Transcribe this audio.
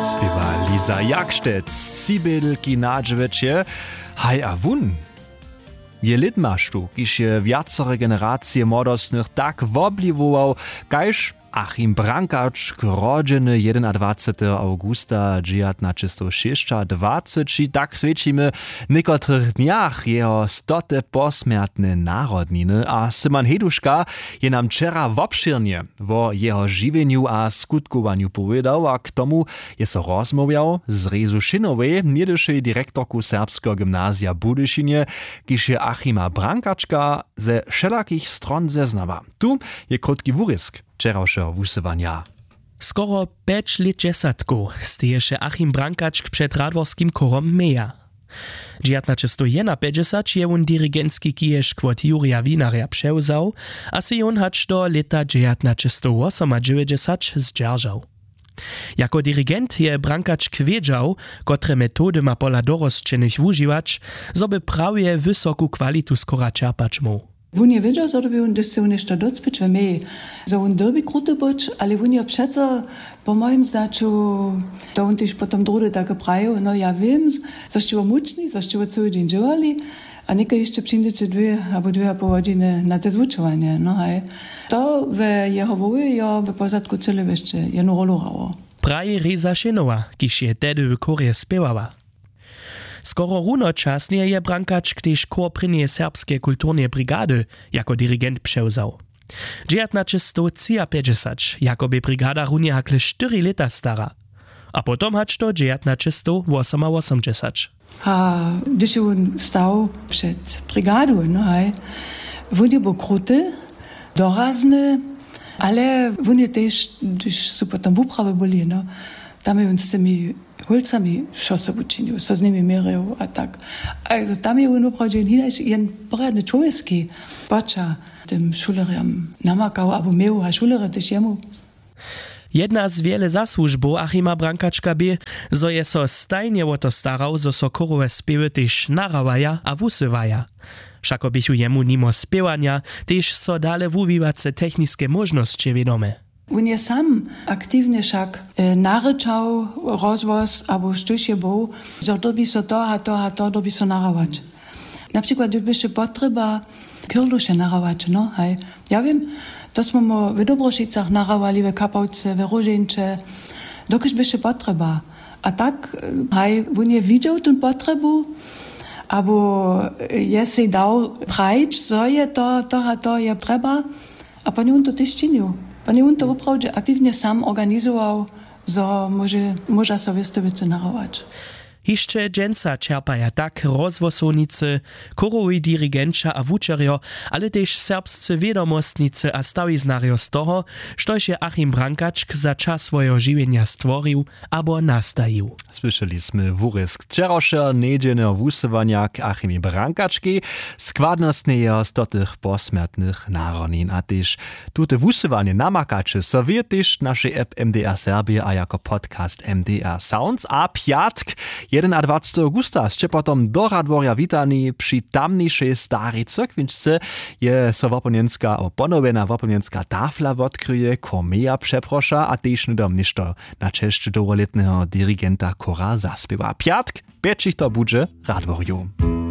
Spiewa Lisa Jakštec, Cibydlki nadźewecie, haj a wun. Je lit masz tu, kiż je wiacore generacje młodostnych tak wobliwował, kajż Achim Brankacz, rodzeny 21. augusta 1926, i tak svědčíme niekotrych dniach jeho 100. posmrtne narodniny a Simon Heduška je nam wczera wobširnie o jeho žiwieniu a skutkowaniu powiedział, a k tomu je so rozmawiał z Rezu Šinowej, niedyszej direktorku Serbskiego gimnazja Budyšinie, kiż je Achima Brankaczka ze wszelakich stron zeznawa. Tu je krótki wórysk wczorajszego wusywania. Skoro 5 lat dziesiątku steje się Achim Brankaczk przed radworskim korom meja. 1951 je on dirigencki kijesz kwot Jurija Winaria przewzał, a se on hacz do lata 1998 zdzierżał. Jako dirigent je Brankaczk wiedział, kotre metody ma pola dorosčenych wużywać, zoby prawie wysoką kwalitu skora czerpać mu. Wun je wiedział, że by on dostał nešto docpić w mei. Że on derby kruty być, ale wun je przeco, po moim zdaczu, to on też potem drugi tak prawił, no ja wiem, zaście muczni, zaście cały dzień działali, a nieka jeszcze przyjdziecie 2,5 godziny na te zvučovanie, no hej. To w jeho woły, ja w pozadku cele jeszcze jedną rolę grało. Praje Reza Šinova, kiż je tedy w korje spiewała. Skoro runočasnie je Brankaczk też kor prynie serbskie kulturne brigady jako dirigent przewzał. 1953 jakoby brigada runie hakle 4 lata stara, a potom hacz to 1988. A gdyż on stał przed brygadą, no hej, wun je był kruty, dorazny, ale wun je też, gdyż su potom w uprawy byli, no, tam je on z tymi holcami šose učinil, so z nimi meril, a tak. Also tam je on opravdu jen poradny człowiecki bacza tym šulerjam namakał, abo meł, a šulery też jemu. Jedna z wiele zasłużbów Achima Brankaczka by, zo je so stajnie o to starał, zo so korowe spiewy też narawaja a wusywaja. Šako bychu jemu nimo spiewania, też so dale wuwiwace techniskie możności wiadome. On je sam aktywnie však naryczał rozwoz, albo sztuś je był, że dobi so to, dobi so narawać. Na przykład, gdyby się potrzeba kierlusze narawać, no, hej. Ja wiem, to smo mu w Dobrošicach narawali, w Kapałce, w Różeńcze, dokąd by się potrzeba. A tak, hej, on je widział tę potrzebę, albo je si dał prajć, co je to je trzeba, a pani on to też czynił. Pan on to opravdu aktivně sam organizoval, zo może sobie z tebe narawać. Jeszcze dżęca czerpaja tak rozwosownicy, korowi dirigenča a wučerjo, ale też serbscy wiedomostnicy a stawiznarjo z toho, štož je Achim Brankaczk za czas swojego żywienia stworzył abo nastajił. Słyszeliśmy wórysk wczorajszego niedzielnego wusywania k Achimie Brankaczki, składnostnie z tych posmrtnych narodnin, a też tute wusywanie namakacze sobie też naszej app MDR Serbia a jako podcast MDR Sounds, a piatk 21. augusta ste potom do Radworja witani przy tamniejszej starej cyrkwinčce je so wopomnienska ponowiona wopomnienska tafla odkryje, komeja przeprosza, a też nudom ništo na cześć długoletnego dirigenta kora zaspiewa. Piatk, 5 to budże Radworju.